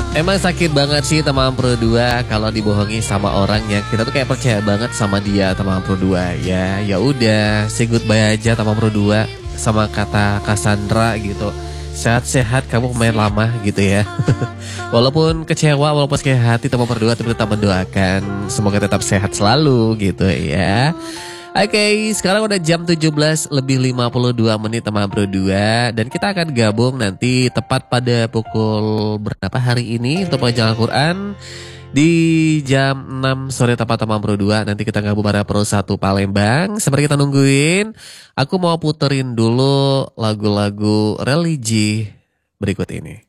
Emang sakit banget sih teman Pro 2 kalau dibohongi sama orang yang kita tuh kayak percaya banget sama dia teman Pro 2 ya. Ya udah, say goodbye aja teman Pro 2 sama kata Cassandra gitu. Sehat-sehat kamu main lama gitu ya. Walaupun kecewa, walaupun sakit hati teman Pro 2 tapi tetap mendoakan semoga tetap sehat selalu gitu ya. Oke, sekarang udah jam 17 lebih 52 menit teman Bro 2. Dan kita akan gabung nanti tepat pada pukul berapa hari ini untuk pengajian Al-Quran. Di jam 6 sore tepat teman Bro 2. Nanti kita gabung pada Pro 1 Palembang. Seperti kita nungguin, aku mau puterin dulu lagu-lagu religi berikut ini.